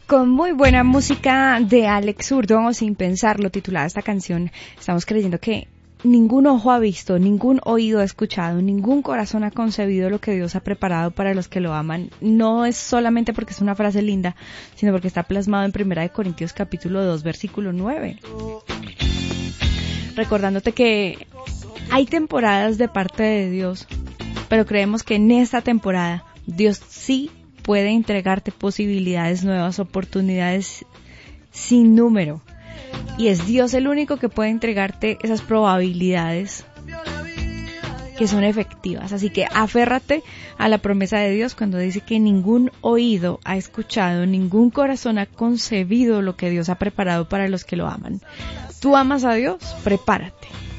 Con muy buena música de Alex Zurdo, Sin Pensarlo, titulada esta canción, estamos creyendo que ningún ojo ha visto, ningún oído ha escuchado, ningún corazón ha concebido lo que Dios ha preparado para los que lo aman. No es solamente porque es una frase linda, sino porque está plasmado en 1 Corintios capítulo 2, versículo 9. Recordándote que hay temporadas de parte de Dios, pero creemos que en esta temporada Dios sí puede entregarte posibilidades nuevas, oportunidades sin número. Y es Dios el único que puede entregarte esas probabilidades que son efectivas. Así que aférrate a la promesa de Dios cuando dice que ningún oído ha escuchado, ningún corazón ha concebido lo que Dios ha preparado para los que lo aman. ¿Tú amas a Dios? Prepárate.